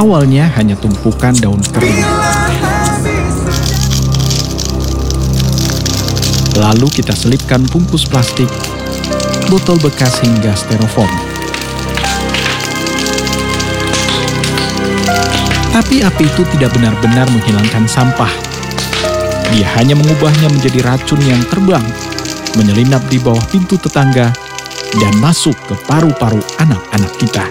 Awalnya hanya tumpukan daun kering. Lalu kita selipkan bungkus plastik, botol bekas hingga styrofoam. Tapi api itu tidak benar-benar menghilangkan sampah. Dia hanya mengubahnya menjadi racun yang terbang, menyelinap di bawah pintu tetangga, dan masuk ke paru-paru anak-anak kita.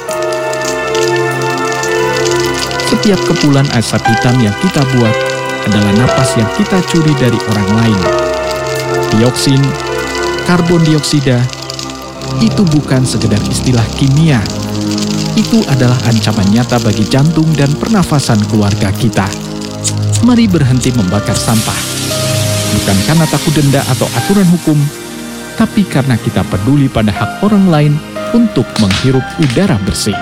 Setiap kepulan asap hitam yang kita buat adalah napas yang kita curi dari orang lain. Dioksin, karbon dioksida, itu bukan sekedar istilah kimia. Itu adalah ancaman nyata bagi jantung dan pernafasan keluarga kita. Mari berhenti membakar sampah. Bukan karena takut denda atau aturan hukum, tapi karena kita peduli pada hak orang lain untuk menghirup udara bersih.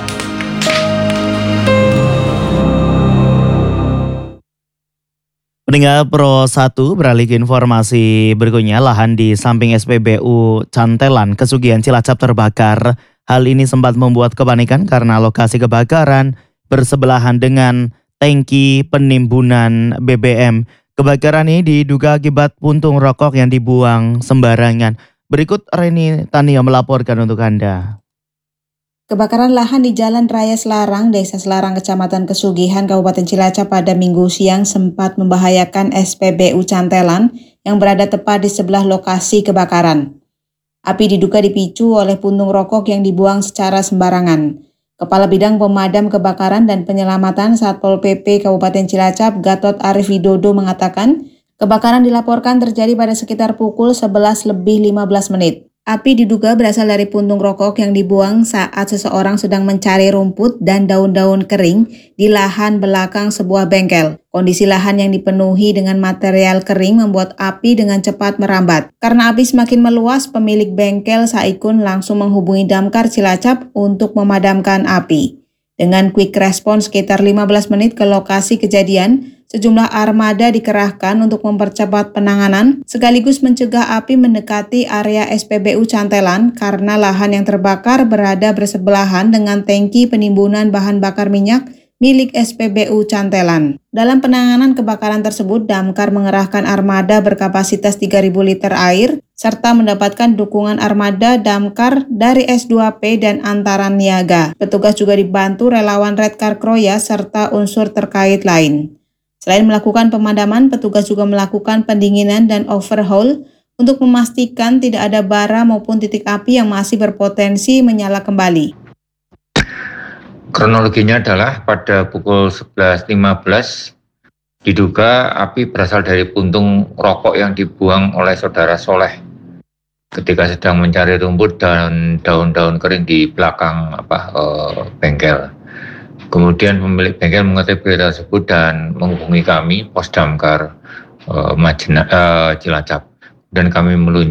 Pendengar Pro 1 beralih ke informasi berikutnya. Lahan di samping SPBU Cantelan, Kesugihan Cilacap terbakar. Hal ini sempat membuat kepanikan karena lokasi kebakaran bersebelahan dengan tangki penimbunan BBM. Kebakaran ini diduga akibat puntung rokok yang dibuang sembarangan. Berikut Reni Tania melaporkan untuk Anda. Kebakaran lahan di Jalan Raya Selarang, Desa Selarang, Kecamatan Kesugihan, Kabupaten Cilacap pada Minggu siang sempat membahayakan SPBU Cantelan yang berada tepat di sebelah lokasi kebakaran. Api diduga dipicu oleh puntung rokok yang dibuang secara sembarangan. Kepala Bidang Pemadam Kebakaran dan Penyelamatan Satpol PP Kabupaten Cilacap, Gatot Arif Widodo mengatakan, kebakaran dilaporkan terjadi pada sekitar pukul 11:15 menit. Api diduga berasal dari puntung rokok yang dibuang saat seseorang sedang mencari rumput dan daun-daun kering di lahan belakang sebuah bengkel. Kondisi lahan yang dipenuhi dengan material kering membuat api dengan cepat merambat. Karena api semakin meluas, pemilik bengkel Saikun langsung menghubungi Damkar Cilacap untuk memadamkan api. Dengan quick response sekitar 15 menit ke lokasi kejadian, sejumlah armada dikerahkan untuk mempercepat penanganan sekaligus mencegah api mendekati area SPBU Cantelan karena lahan yang terbakar berada bersebelahan dengan tangki penimbunan bahan bakar minyak milik SPBU Cantelan. Dalam penanganan kebakaran tersebut, Damkar mengerahkan armada berkapasitas 3.000 liter air serta mendapatkan dukungan armada damkar dari S2P dan Antaran Niaga. Petugas juga dibantu relawan Red Car Kroya serta unsur terkait lain. Selain melakukan pemadaman, petugas juga melakukan pendinginan dan overhaul untuk memastikan tidak ada bara maupun titik api yang masih berpotensi menyala kembali. Kronologinya adalah pada pukul 11.15 diduga api berasal dari puntung rokok yang dibuang oleh saudara Soleh ketika sedang mencari rumput dan daun-daun kering di belakang bengkel. Kemudian pemilik bengkel mengetahui berita tersebut dan menghubungi kami Pos Damkar Cilacap dan kami meluncur